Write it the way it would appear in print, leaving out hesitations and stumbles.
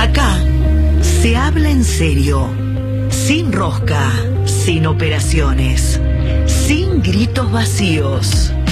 Acá se habla en serio, sin rosca, sin operaciones, sin gritos vacíos.